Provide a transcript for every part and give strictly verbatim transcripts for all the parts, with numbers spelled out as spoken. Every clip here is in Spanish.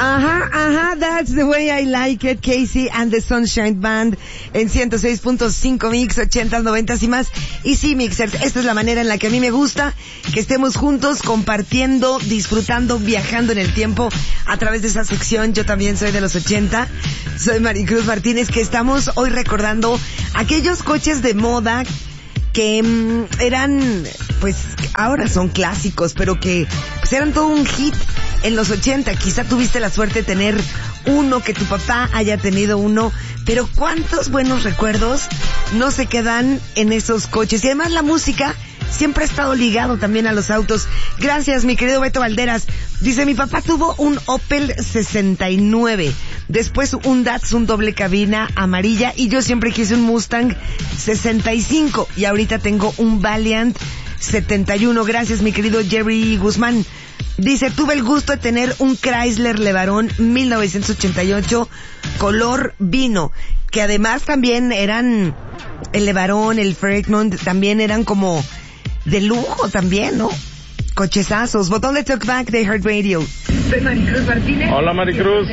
Ajá, ajá, that's the way I like it, Casey and the Sunshine Band en ciento seis punto cinco Mix, ochentas, noventas y más. Y sí, Mixers, esta es la manera en la que a mí me gusta que estemos juntos, compartiendo, disfrutando, viajando en el tiempo a través de esa sección. Yo también soy de los ochenta, soy Maricruz Martínez, que estamos hoy recordando aquellos coches de moda que mmm, eran, pues, ahora son clásicos, pero que pues eran todo un hit en los ochenta. Quizá tuviste la suerte de tener uno, que tu papá haya tenido uno, pero cuántos buenos recuerdos no se quedan en esos coches. Y además la música siempre ha estado ligado también a los autos. Gracias, mi querido Beto Valderas. Dice, mi papá tuvo un Opel sesenta y nueve, después un Datsun doble cabina amarilla, y yo siempre quise un Mustang sesenta y cinco, y ahorita tengo un Valiant setenta y uno. Gracias, mi querido Jerry Guzmán. Dice, tuve el gusto de tener un Chrysler LeBaron mil novecientos ochenta y ocho color vino, que además también eran, el LeBaron, el Fremont, también eran como de lujo también, ¿no? Cochezazos. Botón de Talkback de Heart Radio. Soy Maricruz Martínez. Hola, Maricruz.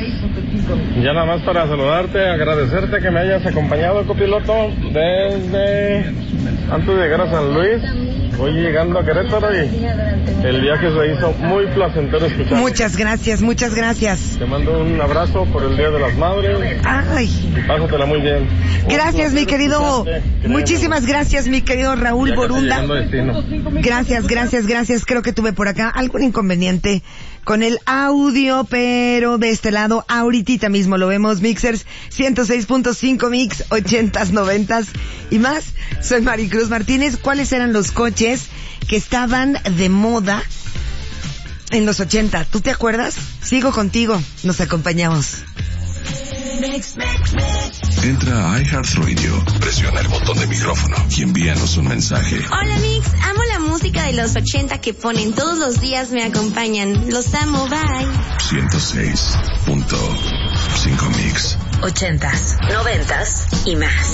Ya nada más para saludarte, agradecerte que me hayas acompañado, copiloto, desde antes de llegar a San Luis. Voy llegando a Querétaro y el viaje se hizo muy placentero escuchar. Muchas gracias, muchas gracias. Te mando un abrazo por el Día de las Madres. Ay. Y pásatela muy bien. Gracias, mi querido. Muchísimas gracias, mi querido Raúl Borunda. Gracias, gracias, gracias. Creo que tuve por acá algún inconveniente con el audio, pero de este lado, ahorita mismo lo vemos. Mixers, ciento seis punto cinco Mix, ochentas, noventas y más. Soy Maricruz Martínez. ¿Cuáles eran los coches que estaban de moda en los ochenta? ¿Tú te acuerdas? Sigo contigo. Nos acompañamos. Entra a iHeartRadio, presiona el botón de micrófono y envíanos un mensaje. Hola, Mix, amo la música de los ochenta que ponen todos los días, me acompañan. Los amo, bye. ciento seis punto cinco Mix. Ochentas, noventas y más.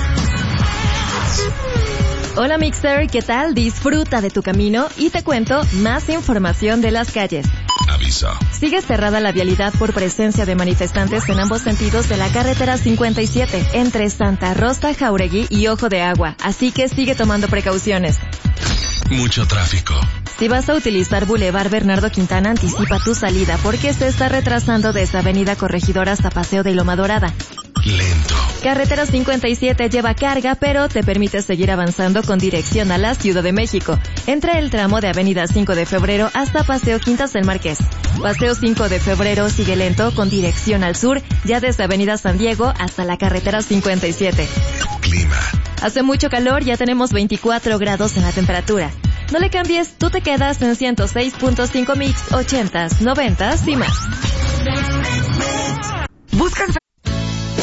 Hola, Mixer, ¿qué tal? Disfruta de tu camino y te cuento más información de las calles. Aviso. Sigue cerrada la vialidad por presencia de manifestantes en ambos sentidos de la carretera cincuenta y siete, entre Santa Rosa, Jauregui y Ojo de Agua, así que sigue tomando precauciones. Mucho tráfico. Si vas a utilizar Boulevard Bernardo Quintana, anticipa tu salida porque se está retrasando desde Avenida Corregidora hasta Paseo de Loma Dorada. Lento. Carretera cincuenta y siete lleva carga, pero te permite seguir avanzando con dirección a la Ciudad de México, entre el tramo de Avenida cinco de Febrero hasta Paseo Quintas del Marqués. Paseo cinco de Febrero sigue lento con dirección al sur, ya desde Avenida San Diego hasta la carretera cincuenta y siete. Clima. Hace mucho calor, ya tenemos veinticuatro grados en la temperatura. No le cambies, tú te quedas en ciento seis punto cinco Mix, ochentas, noventas y más. ¿Buscas